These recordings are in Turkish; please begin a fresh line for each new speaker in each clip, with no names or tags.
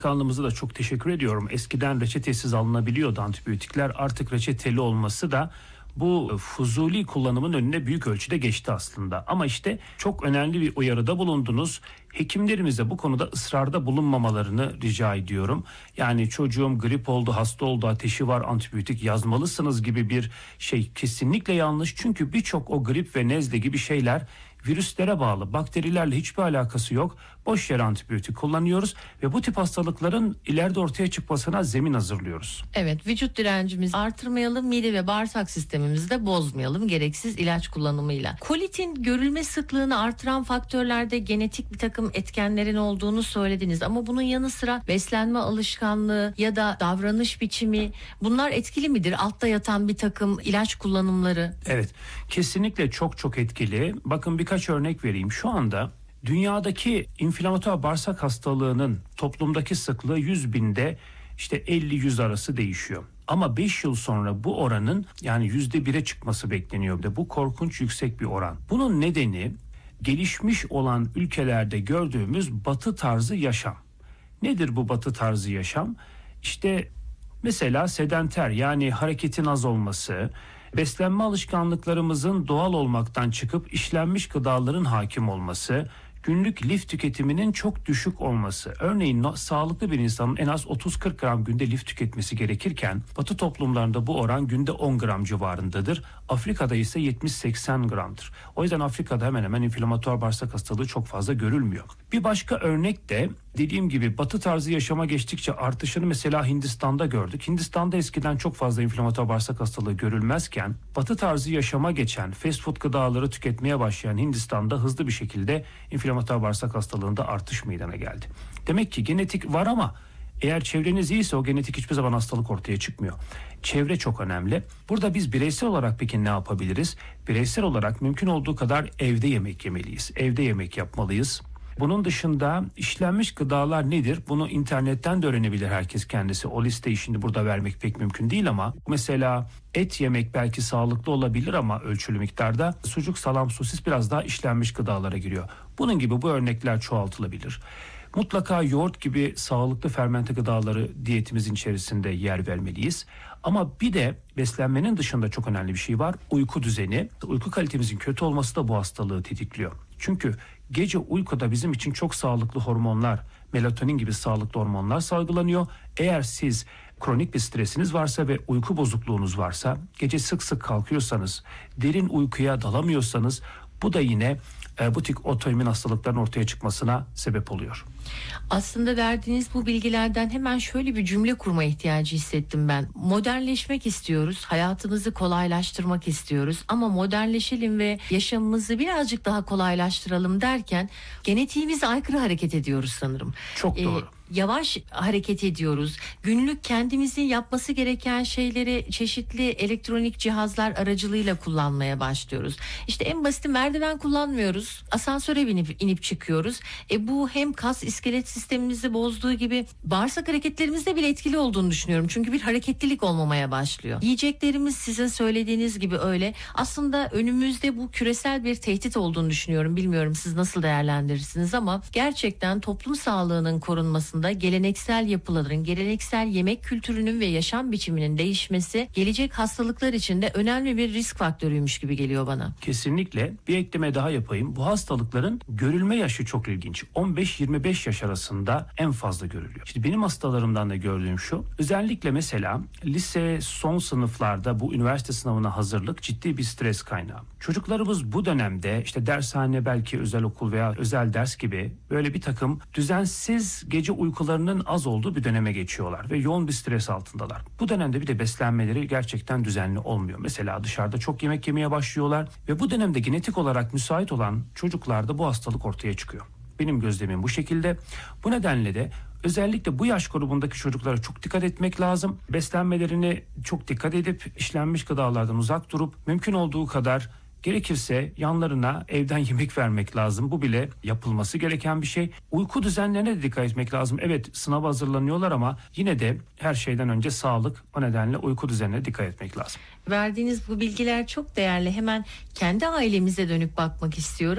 Bakanlığımıza da çok teşekkür ediyorum. Eskiden reçetesiz alınabiliyordu antibiyotikler. Artık reçeteli olması da bu fuzuli kullanımın önüne büyük ölçüde geçti aslında. Ama işte çok önemli bir uyarıda bulundunuz. Hekimlerimize bu konuda ısrarda bulunmamalarını rica ediyorum. Yani çocuğum grip oldu, hasta oldu, ateşi var, antibiyotik yazmalısınız gibi bir şey kesinlikle yanlış. Çünkü birçok o grip ve nezle gibi şeyler virüslere bağlı, bakterilerle hiçbir alakası yok. Boş yere antibiyotik kullanıyoruz ve bu tip hastalıkların ileride ortaya çıkmasına zemin hazırlıyoruz.
Evet, vücut direncimizi artırmayalım, mide ve bağırsak sistemimizi de bozmayalım gereksiz ilaç kullanımıyla. Kolitin görülme sıklığını artıran faktörlerde genetik bir takım etkenlerin olduğunu söylediniz ama bunun yanı sıra beslenme alışkanlığı ya da davranış biçimi, bunlar etkili midir? Altta yatan bir takım ilaç kullanımları.
Evet, kesinlikle çok etkili. Bakın birkaç örnek vereyim. Şu anda dünyadaki inflamatuar bağırsak hastalığının toplumdaki sıklığı 100 binde işte 50-100 arası değişiyor. Ama 5 yıl sonra bu oranın yani %1'e çıkması bekleniyor. Bu korkunç yüksek bir oran. Bunun nedeni gelişmiş olan ülkelerde gördüğümüz batı tarzı yaşam. Nedir bu batı tarzı yaşam? İşte mesela sedenter, yani hareketin az olması, beslenme alışkanlıklarımızın doğal olmaktan çıkıp işlenmiş gıdaların hakim olması, günlük lif tüketiminin çok düşük olması. Örneğin sağlıklı bir insanın en az 30-40 gram günde lif tüketmesi gerekirken Batı toplumlarında bu oran günde 10 gram civarındadır. Afrika'da ise 70-80 gramdır. O yüzden Afrika'da hemen hemen inflamatuar bağırsak hastalığı çok fazla görülmüyor. Bir başka örnek de dediğim gibi Batı tarzı yaşama geçtikçe artışını mesela Hindistan'da gördük. Hindistan'da eskiden çok fazla inflamatuar bağırsak hastalığı görülmezken Batı tarzı yaşama geçen, fast food gıdaları tüketmeye başlayan Hindistan'da hızlı bir şekilde inflamatuar bağırsak hastalığında artış meydana geldi. Demek ki genetik var ama eğer çevreniz iyiyse o genetik hiçbir zaman hastalık ortaya çıkmıyor. Çevre çok önemli. Burada biz bireysel olarak peki ne yapabiliriz? Bireysel olarak mümkün olduğu kadar evde yemek yemeliyiz. Evde yemek yapmalıyız. Bunun dışında işlenmiş gıdalar nedir? Bunu internetten de öğrenebilir herkes kendisi. O listeyi şimdi burada vermek pek mümkün değil ama mesela et yemek belki sağlıklı olabilir ama ölçülü miktarda. Sucuk, salam, sosis biraz daha işlenmiş gıdalara giriyor. Bunun gibi bu örnekler çoğaltılabilir. Mutlaka yoğurt gibi sağlıklı fermente gıdaları diyetimizin içerisinde yer vermeliyiz. Ama bir de beslenmenin dışında çok önemli bir şey var. Uyku düzeni. Uyku kalitemizin kötü olması da bu hastalığı tetikliyor. Çünkü gece uykuda bizim için çok sağlıklı hormonlar, melatonin gibi sağlıklı hormonlar salgılanıyor. Eğer siz kronik bir stresiniz varsa ve uyku bozukluğunuz varsa, gece sık sık kalkıyorsanız, derin uykuya dalamıyorsanız bu da yine bu tip otoimmün hastalıkların ortaya çıkmasına sebep oluyor.
Aslında verdiğiniz bu bilgilerden hemen şöyle bir cümle kurma ihtiyacı hissettim ben. Modernleşmek istiyoruz, hayatımızı kolaylaştırmak istiyoruz ama modernleşelim ve yaşamımızı birazcık daha kolaylaştıralım derken genetiğimize aykırı hareket ediyoruz sanırım.
Çok doğru.
Yavaş hareket ediyoruz. Günlük kendimizin yapması gereken şeyleri çeşitli elektronik cihazlar aracılığıyla kullanmaya başlıyoruz. İşte en basiti merdiven kullanmıyoruz. Asansöre inip çıkıyoruz. Bu hem kas iskelet sistemimizi bozduğu gibi bağırsak hareketlerimizde bile etkili olduğunu düşünüyorum. Çünkü bir hareketlilik olmamaya başlıyor. Yiyeceklerimiz sizin söylediğiniz gibi öyle. Aslında önümüzde bu küresel bir tehdit olduğunu düşünüyorum. Bilmiyorum siz nasıl değerlendirirsiniz ama gerçekten toplum sağlığının korunmasında geleneksel yapıların, geleneksel yemek kültürünün ve yaşam biçiminin değişmesi gelecek hastalıklar için de önemli bir risk faktörüymüş gibi geliyor bana.
Kesinlikle. Bir ekleme daha yapayım. Bu hastalıkların görülme yaşı çok ilginç. 15-25 yaş arasında en fazla görülüyor. İşte benim hastalarımdan da gördüğüm şu. Özellikle mesela lise son sınıflarda bu üniversite sınavına hazırlık ciddi bir stres kaynağı. Çocuklarımız bu dönemde işte dershane, belki özel okul veya özel ders gibi böyle bir takım düzensiz gece uykularının az olduğu bir döneme geçiyorlar ve yoğun bir stres altındalar. Bu dönemde bir de beslenmeleri gerçekten düzenli olmuyor. Mesela dışarıda çok yemek yemeye başlıyorlar ve bu dönemde genetik olarak müsait olan çocuklarda bu hastalık ortaya çıkıyor. Benim gözlemim bu şekilde. Bu nedenle de özellikle bu yaş grubundaki çocuklara çok dikkat etmek lazım. Beslenmelerini çok dikkat edip işlenmiş gıdalardan uzak durup mümkün olduğu kadar gerekirse yanlarına evden yemek vermek lazım. Bu bile yapılması gereken bir şey. Uyku düzenlerine de dikkat etmek lazım. Evet, sınava hazırlanıyorlar ama yine de her şeyden önce sağlık. O nedenle uyku düzenine dikkat etmek lazım.
Verdiğiniz bu bilgiler çok değerli. Hemen kendi ailemize dönüp bakmak istiyorum.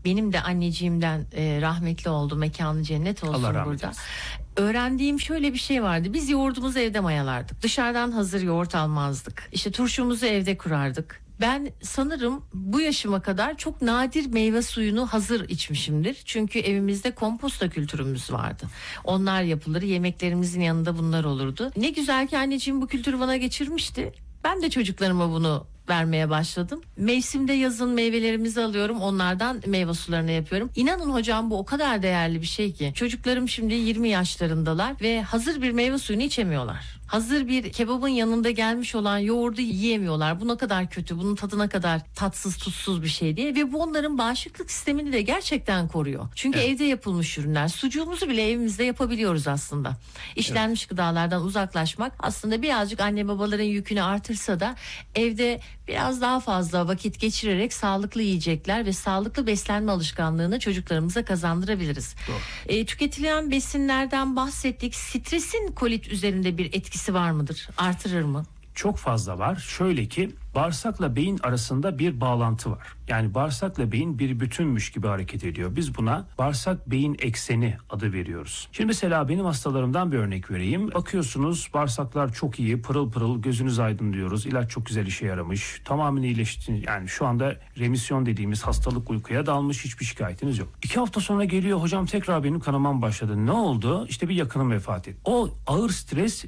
benim de anneciğimden rahmetli oldu, mekanı cennet olsun
Allah rahmet
burada.
eylesin.
Öğrendiğim şöyle bir şey vardı. Biz yoğurdumuzu evde mayalardık. Dışarıdan hazır yoğurt almazdık. İşte turşumuzu evde kurardık. Ben sanırım bu yaşıma kadar çok nadir meyve suyunu hazır içmişimdir. Çünkü evimizde komposta kültürümüz vardı. Onlar yapılır, yemeklerimizin yanında bunlar olurdu. Ne güzel ki anneciğim bu kültürü bana geçirmişti. Ben de çocuklarıma bunu vermeye başladım. Mevsimde yazın meyvelerimizi alıyorum, onlardan meyve sularını yapıyorum. İnanın hocam, bu o kadar değerli bir şey ki. Çocuklarım şimdi 20 yaşlarındalar ve hazır bir meyve suyunu içemiyorlar. Hazır bir kebabın yanında gelmiş olan yoğurdu yiyemiyorlar. Bu ne kadar kötü, bunun tadı ne kadar tatsız tuzsuz bir şey diye. Ve bu onların bağışıklık sistemini de gerçekten koruyor. Çünkü evde yapılmış ürünler. Sucuğumuzu bile evimizde yapabiliyoruz aslında. İşlenmiş gıdalardan uzaklaşmak aslında birazcık anne babaların yükünü artırsa da evde biraz daha fazla vakit geçirerek sağlıklı yiyecekler ve sağlıklı beslenme alışkanlığını çocuklarımıza kazandırabiliriz. Tüketilen besinlerden bahsettik. Stresin kolit üzerinde bir etkisi var mıdır? Artırır mı?
Çok fazla var. Şöyle ki bağırsakla beyin arasında bir bağlantı var. Yani bağırsakla beyin bir bütünmüş gibi hareket ediyor. Biz buna bağırsak beyin ekseni adı veriyoruz. Şimdi mesela benim hastalarımdan bir örnek vereyim. Bakıyorsunuz bağırsaklar çok iyi, pırıl pırıl, gözünüz aydın diyoruz. İlaç çok güzel işe yaramış. Tamamen iyileşti. Yani şu anda remisyon dediğimiz hastalık uykuya dalmış, hiçbir şikayetiniz yok. 2 hafta sonra geliyor, hocam tekrar benim kanamam başladı. Ne oldu? İşte bir yakınım vefat etti. O ağır stres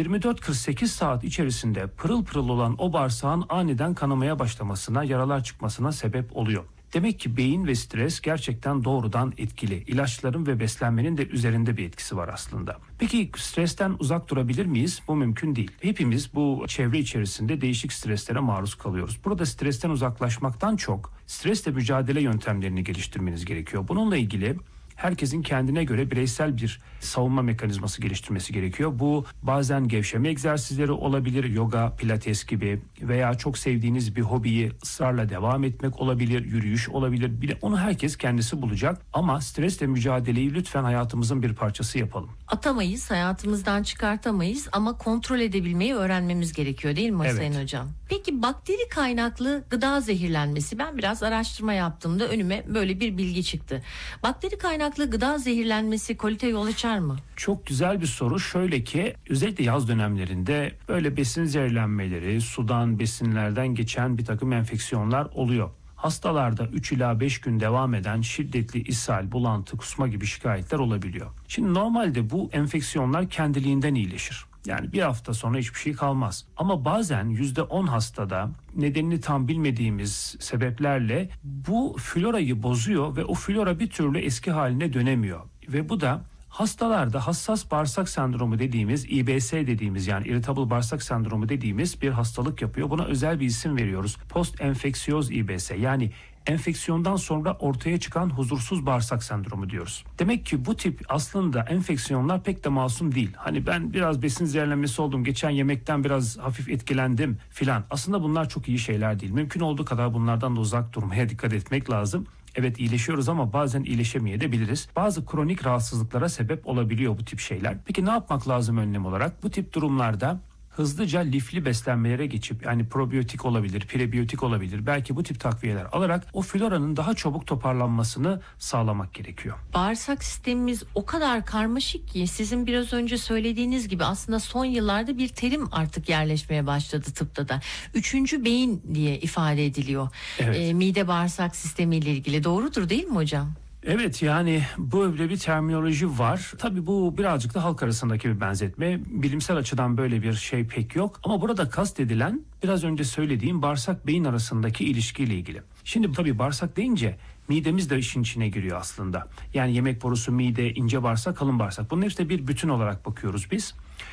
24-48 saat içerisinde pırıl pırıl olan o bağırsağın aniden kanamaya başlamasına, yaralar çıkmasına sebep oluyor. Demek ki beyin ve stres gerçekten doğrudan etkili. İlaçların ve beslenmenin de üzerinde bir etkisi var aslında. Peki stresten uzak durabilir miyiz? Bu mümkün değil. Hepimiz bu çevre içerisinde değişik streslere maruz kalıyoruz. Burada stresten uzaklaşmaktan çok stresle mücadele yöntemlerini geliştirmeniz gerekiyor. Bununla ilgili herkesin kendine göre bireysel bir savunma mekanizması geliştirmesi gerekiyor. Bu bazen gevşeme egzersizleri olabilir, yoga, pilates gibi, veya çok sevdiğiniz bir hobiyi ısrarla devam etmek olabilir, yürüyüş olabilir. Bir de onu herkes kendisi bulacak, ama stresle mücadeleyi lütfen hayatımızın bir parçası yapalım.
Atamayız, hayatımızdan çıkartamayız ama kontrol edebilmeyi öğrenmemiz gerekiyor, değil mi Sayın Hocam? Peki bakteri kaynaklı gıda zehirlenmesi, ben biraz araştırma yaptığımda önüme böyle bir bilgi çıktı. Bakteri kaynaklı gıda zehirlenmesi kolite yol açar mı?
Çok güzel bir soru. Şöyle ki özellikle yaz dönemlerinde böyle besin zehirlenmeleri, sudan, besinlerden geçen bir takım enfeksiyonlar oluyor. Hastalarda 3 ila 5 gün devam eden şiddetli ishal, bulantı, kusma gibi şikayetler olabiliyor. Şimdi normalde bu enfeksiyonlar kendiliğinden iyileşir. Yani bir hafta sonra hiçbir şey kalmaz. Ama bazen %10 hastada nedenini tam bilmediğimiz sebeplerle bu florayı bozuyor ve o flora bir türlü eski haline dönemiyor. Ve bu da hastalarda hassas bağırsak sendromu dediğimiz, İBS dediğimiz, yani irritable bağırsak sendromu dediğimiz bir hastalık yapıyor. Buna özel bir isim veriyoruz. Post enfeksiyoz İBS, yani enfeksiyondan sonra ortaya çıkan huzursuz bağırsak sendromu diyoruz. Demek ki bu tip aslında enfeksiyonlar pek de masum değil. Hani ben biraz besin zehirlenmesi oldum, geçen yemekten biraz hafif etkilendim filan. Aslında bunlar çok iyi şeyler değil. Mümkün olduğu kadar bunlardan da uzak durmaya dikkat etmek lazım. Evet, iyileşiyoruz ama bazen iyileşemeyebiliriz. Bazı kronik rahatsızlıklara sebep olabiliyor bu tip şeyler. Peki ne yapmak lazım önlem olarak? Bu tip durumlarda hızlıca lifli beslenmelere geçip, yani probiyotik olabilir, prebiyotik olabilir, belki bu tip takviyeler alarak o floranın daha çabuk toparlanmasını sağlamak gerekiyor.
Bağırsak sistemimiz o kadar karmaşık ki sizin biraz önce söylediğiniz gibi aslında son yıllarda bir terim artık yerleşmeye başladı tıpta da. 3. beyin diye ifade ediliyor.
Evet.
Mide bağırsak sistemiyle ilgili, doğrudur değil mi hocam?
Evet, yani böyle bir terminoloji var. Tabii bu birazcık da halk arasındaki bir benzetme. Bilimsel açıdan böyle bir şey pek yok. Ama burada kastedilen biraz önce söylediğim bağırsak beyin arasındaki ilişkiyle ilgili. Şimdi tabii bağırsak deyince midemiz de işin içine giriyor aslında. Yani yemek borusu, mide, ince bağırsak, kalın bağırsak. Bunun hepsine bir bütün olarak bakıyoruz biz.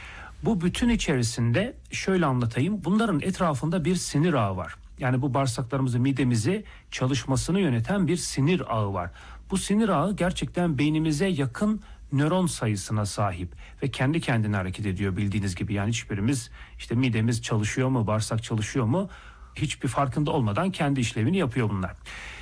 Bu bütün içerisinde şöyle anlatayım. Bunların etrafında bir sinir ağı var. Yani bu bağırsaklarımızı, midemizi çalışmasını yöneten bir sinir ağı var. Bu sinir ağı gerçekten beynimize yakın nöron sayısına sahip ve kendi kendine hareket ediyor bildiğiniz gibi. Yani hiçbirimiz işte midemiz çalışıyor mu, bağırsak çalışıyor mu hiçbir farkında olmadan kendi işlevini yapıyor bunlar.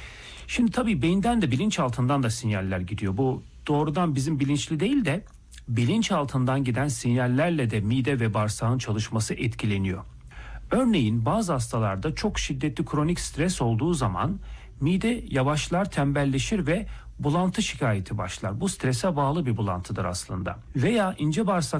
Şimdi tabii beyinden de bilinçaltından da sinyaller gidiyor. Bu doğrudan bizim bilinçli değil de bilinçaltından giden sinyallerle de mide ve bağırsağın çalışması etkileniyor. Örneğin bazı hastalarda çok şiddetli kronik stres olduğu zaman mide yavaşlar, tembelleşir ve bulantı şikayeti başlar. Bu strese bağlı bir bulantıdır aslında. Veya ince bağırsak